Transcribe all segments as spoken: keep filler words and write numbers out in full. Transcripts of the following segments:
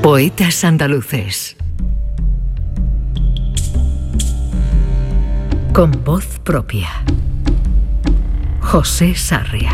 Poetas andaluces. Con voz propia. José Sarria.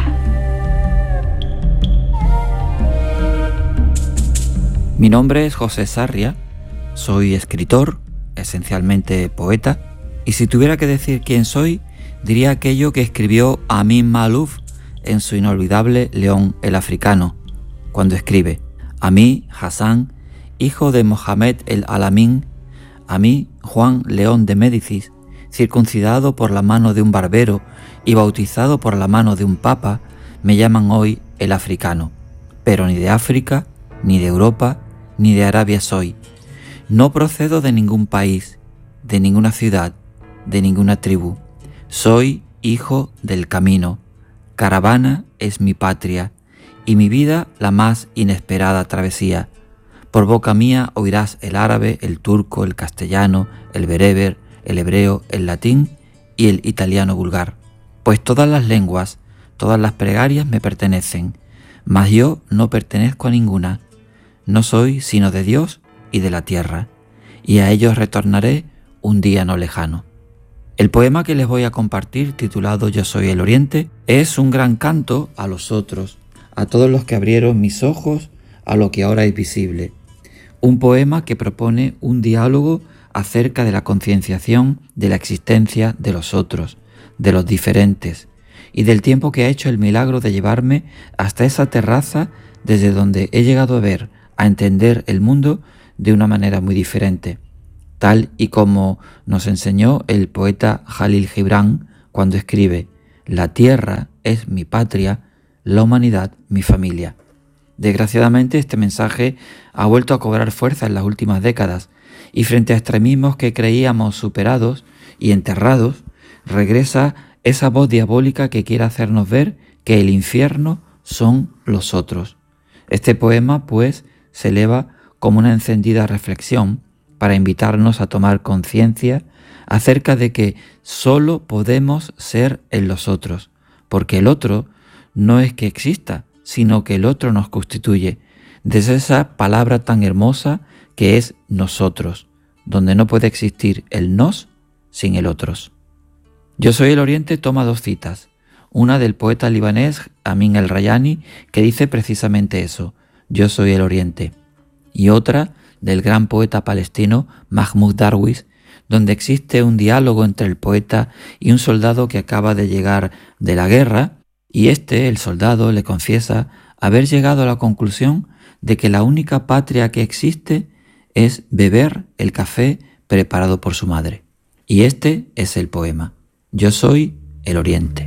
Mi nombre es José Sarria, soy escritor, esencialmente poeta, y si tuviera que decir quién soy, diría aquello que escribió Amin Maalouf en su inolvidable León el Africano, cuando escribe: a mí, Hassan, hijo de Mohamed el Alamin, a mí, Juan León de Médicis, circuncidado por la mano de un barbero y bautizado por la mano de un papa, me llaman hoy el africano. Pero ni de África, ni de Europa, ni de Arabia soy. No procedo de ningún país, de ninguna ciudad, de ninguna tribu. Soy hijo del camino. Caravana es mi patria, y mi vida la más inesperada travesía. Por boca mía oirás el árabe, el turco, el castellano, el bereber, el hebreo, el latín y el italiano vulgar. Pues todas las lenguas, todas las plegarias me pertenecen, mas yo no pertenezco a ninguna. No soy sino de Dios y de la tierra, y a ellos retornaré un día no lejano. El poema que les voy a compartir, titulado Yo soy el Oriente, es un gran canto a los otros, a todos los que abrieron mis ojos a lo que ahora es visible. Un poema que propone un diálogo acerca de la concienciación de la existencia de los otros, de los diferentes, y del tiempo que ha hecho el milagro de llevarme hasta esa terraza desde donde he llegado a ver, a entender el mundo de una manera muy diferente, tal y como nos enseñó el poeta Jalil Gibran cuando escribe: la tierra es mi patria, la humanidad mi familia. Desgraciadamente, este mensaje ha vuelto a cobrar fuerza en las últimas décadas, y frente a extremismos que creíamos superados y enterrados, regresa esa voz diabólica que quiere hacernos ver que el infierno son los otros. Este poema, pues, se eleva como una encendida reflexión para invitarnos a tomar conciencia acerca de que solo podemos ser en los otros, porque el otro no es que exista, sino que el otro nos constituye, desde esa palabra tan hermosa que es nosotros, donde no puede existir el nos sin el otros. Yo soy el Oriente toma dos citas, una del poeta libanés Amin el-Rayani, que dice precisamente eso: yo soy el Oriente, y otra del gran poeta palestino Mahmoud Darwish, donde existe un diálogo entre el poeta y un soldado que acaba de llegar de la guerra, y este, el soldado, le confiesa haber llegado a la conclusión de que la única patria que existe es beber el café preparado por su madre. Y este es el poema: yo soy el Oriente.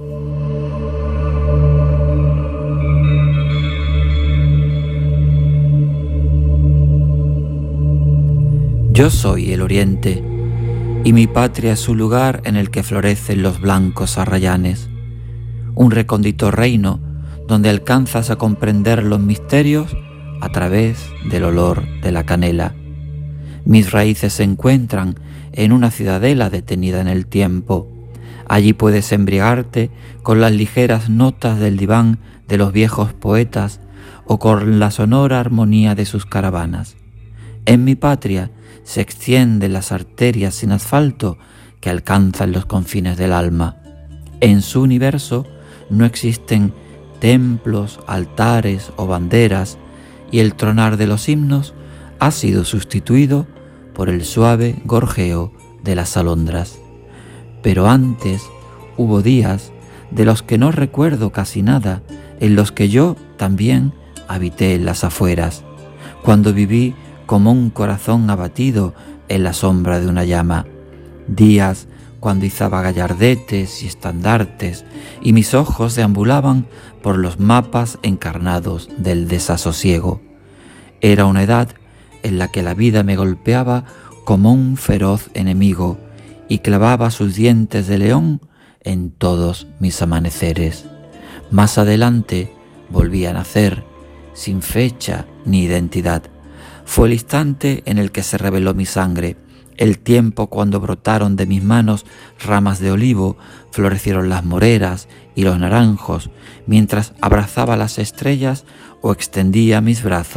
Yo soy el Oriente, y mi patria es su lugar en el que florecen los blancos arrayanes, un recóndito reino donde alcanzas a comprender los misterios a través del olor de la canela. Mis raíces se encuentran en una ciudadela detenida en el tiempo. Allí puedes embriagarte con las ligeras notas del diván de los viejos poetas o con la sonora armonía de sus caravanas. En mi patria se extienden las arterias sin asfalto que alcanzan los confines del alma. En su universo no existen templos, altares o banderas, y el tronar de los himnos ha sido sustituido por el suave gorjeo de las alondras. Pero antes hubo días de los que no recuerdo casi nada, en los que yo también habité en las afueras, cuando viví como un corazón abatido en la sombra de una llama, días cuando izaba gallardetes y estandartes y mis ojos deambulaban por los mapas encarnados del desasosiego. Era una edad en la que la vida me golpeaba como un feroz enemigo y clavaba sus dientes de león en todos mis amaneceres. Más adelante volví a nacer, sin fecha ni identidad. Fue el instante en el que se reveló mi sangre, el tiempo cuando brotaron de mis manos ramas de olivo, florecieron las moreras y los naranjos, mientras abrazaba las estrellas o extendía mis brazos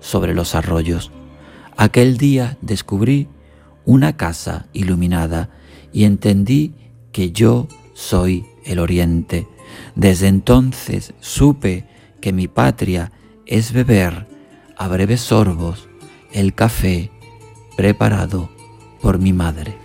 sobre los arroyos. Aquel día descubrí una casa iluminada y entendí que yo soy el Oriente. Desde entonces supe que mi patria es beber a breves sorbos el café preparado por mi madre.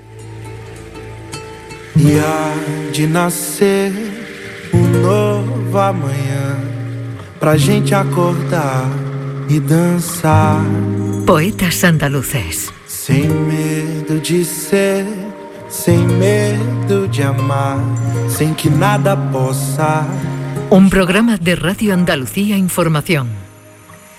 E há de nascer um novo amanhã pra gente acordar e dançar. Poetas andaluces. Sem medo de ser, sem medo de amar, sem que nada possa. Un programa de Radio Andalucía Información.